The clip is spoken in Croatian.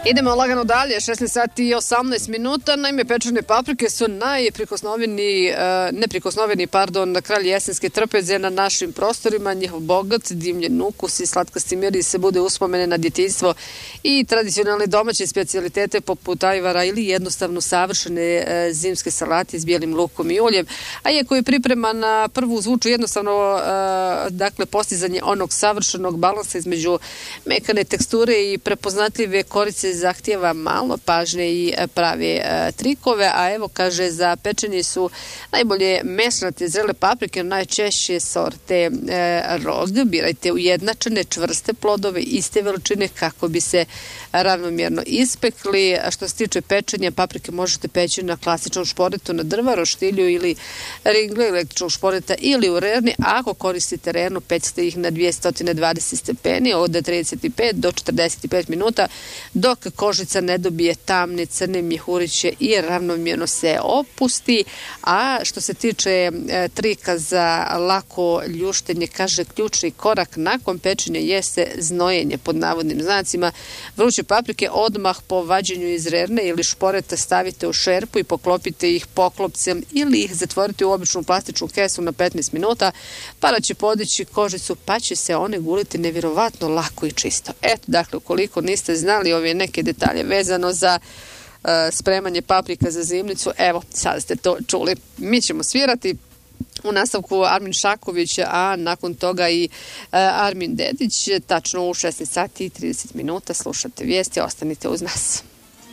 Idemo lagano dalje, 16 sati i 18 minuta. Naime, pečene paprike su neprikosnoveni kralj jesenske trpeze na našim prostorima. Njihov bogat, dimljen ukus i slatkasti miris se bude uspomene na djetinjstvo i tradicionalne domaće specijalitete poput ajvara ili jednostavno savršene zimske salate s bijelim lukom i uljem. A iako je priprema na prvu zvuču jednostavno, postizanje onog savršenog balansa između mekane teksture i prepoznatljive korice zahtijeva malo pažnje i prave trikove, a evo kaže za pečenje su najbolje mesnate zrele paprike, najčešće sorte rog. Birajte ujednačene čvrste plodove iste veličine kako bi se ravnomjerno ispekli. A što se tiče pečenja, paprike možete peći na klasičnom šporetu na drva, roštilju ili ringle električnog šporeta ili u rerni. Ako koristite rernu, pećite ih na 220 stepeni od 35 do 45 minuta dok kožica ne dobije tamne crne mjehuriće i ravnomjerno se opusti. A što se tiče trika za lako ljuštenje, kaže ključni korak nakon pečenja jeste znojenje pod navodnim znacima. Vruće paprike odmah po vađenju iz rerne ili šporeta stavite u šerpu i poklopite ih poklopcem ili ih zatvorite u običnu plastičnu kesu na 15 minuta. Para će podići kožicu pa će se one guliti nevjerovatno lako i čisto. Eto, dakle, ukoliko niste znali ove neke detalje vezano za spremanje paprika za zimnicu, evo, sad ste to čuli. Mi ćemo svirati u nastavku Armin Šaković, a nakon toga i Armin Dedić, tačno u 16 sati i 30 minuta slušate vijesti, ostanite uz nas.